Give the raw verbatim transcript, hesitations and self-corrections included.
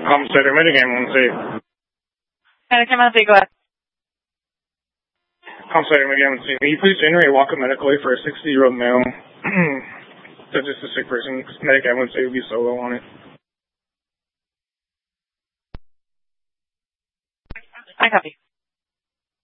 Center, medic ambulance eight. Medic ambulance eight, go ahead. Com Center, medic ambulance eight. Will you please generate walk-up medical aid for a sixty-year-old male? So just a sick person. Medic ambulance eight will be solo on it. I copy.